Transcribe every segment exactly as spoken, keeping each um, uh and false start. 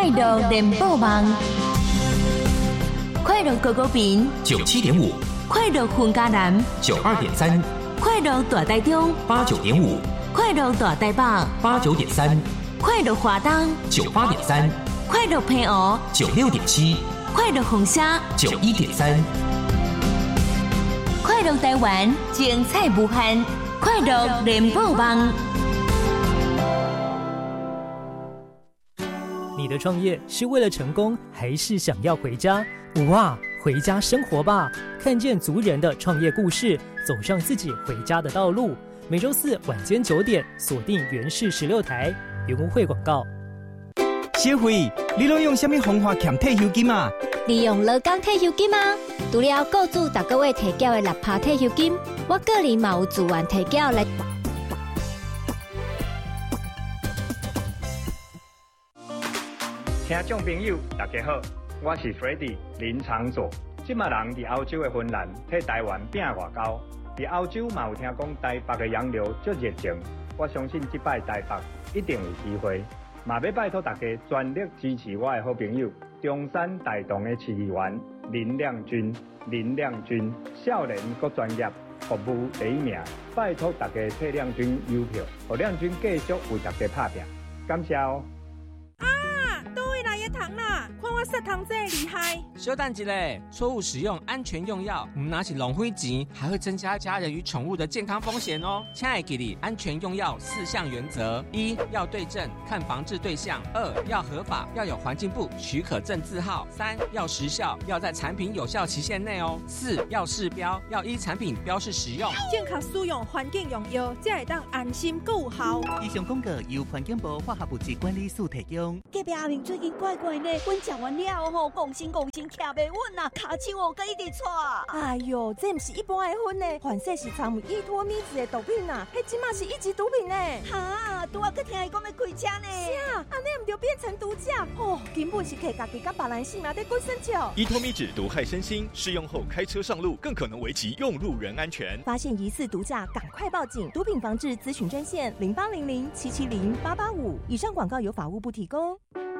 快乐联播网，快乐狗狗饼九七点五， 快乐混家南九二点三， 快乐大台中八九点五， 快乐大台北八九点三， 快乐华东九八点三， 快乐平湖九六点七， 快乐红虾九一点三， 快乐台湾精彩无限，快乐联播网。 你的创业是为了成功，还是想要回家？哇，回家生活吧！看见族人的创业故事，走上自己回家的道路。每周四晚间九点，锁定原视十六台。原屋会广告。 小慧，你拢用什么方法欠退休金啊？ 利用劳工退休金啊！除了雇主逐个月提缴的六趴退休金，我个人嘛有自愿提缴来。 听众朋友，大家好，我是 Freddie 林长佐。即马人伫欧洲的芬兰，替台湾拼外交。伫欧洲嘛有听讲台北的洋流足热情，我相信即摆台北一定有机会。嘛要拜托大家全力支持我的好朋友中山大同的市议员林亮君。林亮君少年阁专业，服务第一名，拜托大家替亮君邮票，让亮君继续为大家拍拼。感谢哦。 糖啦，看我色糖这厉害！ 小等一下，错误使用安全用药，唔拿起浪费钱，还会增加家人与宠物的健康风险哦。亲爱的你，安全用药四项原则：一要对症，看防治对象；二要合法，要有环境部许可证字号；三要时效，要在产品有效期限内哦；四要试标，要依产品标示使用。 健康使用，环境用药，才会当安心够好。 以上广告由环境部化学物质管理署提供。 隔壁阿明最近怪怪呢，阮食完了吼，讲心讲心徛袂稳啊，骹手哦，佮一直喘。 哎呦，这不是一般的薰呢，反正是掺有依托咪子的毒品啊，迄即马是一级毒品呢。 哈，拄仔佮听伊讲要开车呢。 是啊，安尼唔就变成毒驾哦，根本是摕家己甲别人性命在滚身桥。 依托咪酯毒害身心，试用后开车上路更可能危及用路人安全。 发现疑似毒驾，赶快报警！毒品防治咨询专线零八零零七七零八八五。以上广告由法务部提供。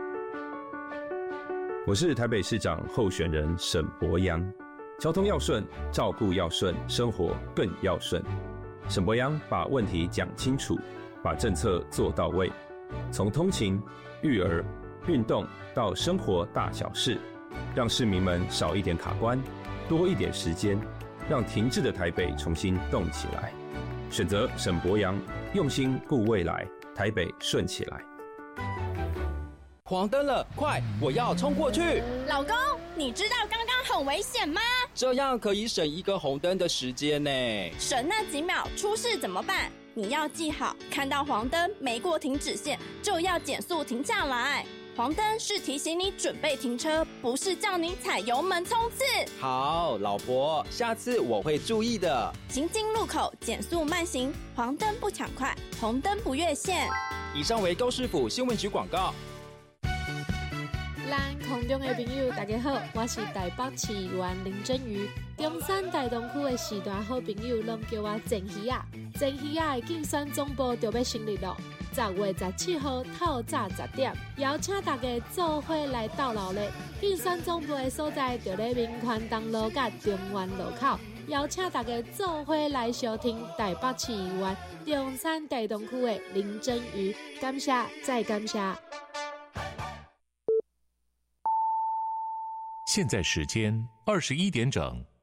我是台北市长候选人沈伯洋。交通要顺，照顾要顺，生活更要顺。沈伯洋把问题讲清楚，把政策做到位，从通勤、育儿、运动到生活大小事，让市民们少一点卡关，多一点时间，让停滞的台北重新动起来。选择沈伯洋，用心顾未来，台北顺起来。 黄灯了，快！我要冲过去。 老公，你知道刚刚很危险吗？ 这样可以省一个红灯的时间呢。 省那几秒，出事怎么办？你要记好，看到黄灯没过停止线，就要减速停下来。黄灯是提醒你准备停车，不是叫你踩油门冲刺。 好，老婆，下次我会注意的。 行经路口减速慢行，黄灯不抢快，红灯不越线。 以上为高市府新闻局广告。 咱空中的朋友，大家好，我是台北市议员林真瑜。中山大同区的时代好朋友，拢叫我郑鱼啊。郑鱼啊的竞选总部就要成立了，十月十七号透早十点，邀请大家做伙来到老咧。竞选总部的所在就咧民权东路甲中原路口，邀请大家做伙来收听台北市议员中山大同区的林真瑜。感谢，再感谢。 现在时间二十一点整。